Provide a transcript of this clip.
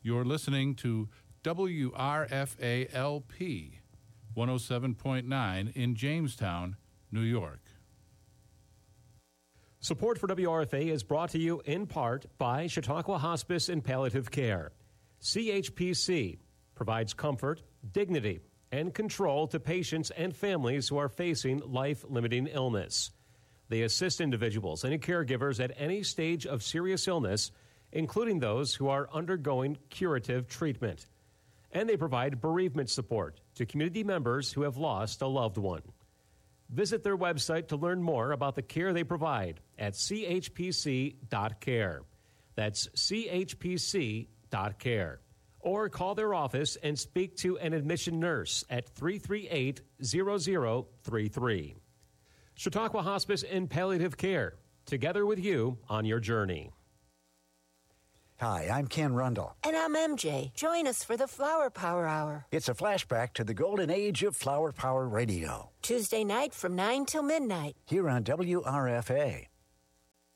You're listening to WRFA-LP 107.9 in Jamestown, New York. Support for WRFA is brought to you in part by Chautauqua Hospice and Palliative Care. CHPC provides comfort, dignity, and control to patients and families who are facing life-limiting illness. They assist individuals and caregivers at any stage of serious illness, including those who are undergoing curative treatment. And they provide bereavement support to community members who have lost a loved one. Visit their website to learn more about the care they provide at chpc.care. That's chpc.care. Or call their office and speak to an admission nurse at 338-0033. Chautauqua Hospice and Palliative Care, together with you on your journey. Hi, I'm Ken Rundle. And I'm MJ. Join us for the Flower Power Hour. It's a flashback to the golden age of Flower Power Radio. Tuesday night from 9 till midnight. Here on WRFA.